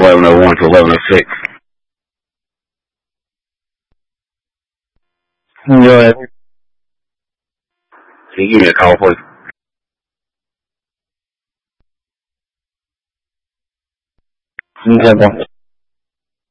1101 to 1106. Go ahead. Can you give me a call, please? Okay, boy.